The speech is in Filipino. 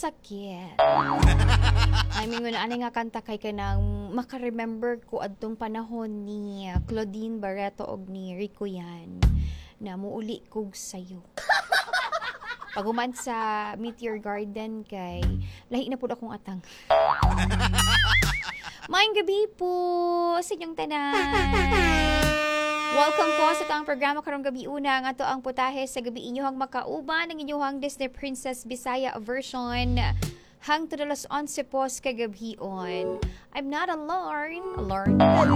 sakit. I mean, nga ani nga kanta kay kanang maka-remember ko adtong panahon ni Claudine Barreto og ni Rico Yan na muuli kog sayo. Paguman sa Meteor Garden kay lahi na pud akong atang. Maayong gabi po sa inyong tanan. Welcome po sa taong programa karong gabi una nga to ang putahe sa gabi inyohang makauban ng inyohang Disney Princess Bisaya version hang to the 11 po kagabion. I'm not alone.